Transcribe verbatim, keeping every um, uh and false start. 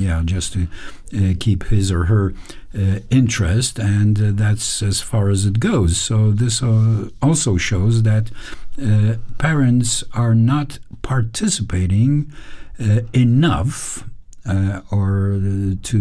yeah, just to uh, keep his or her uh, interest, and uh, that's as far as it goes. So this uh, also shows that uh, parents are not participating uh, enough uh, or uh, to